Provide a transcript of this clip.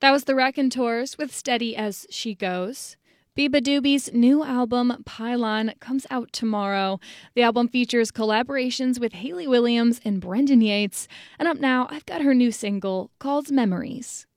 That was the Raconteurs with Steady as She Goes. Beabadoobie's new album, Pylon, comes out tomorrow. The album features collaborations with Hayley Williams and Brendan Yates. And up now, I've got her new single called Memories.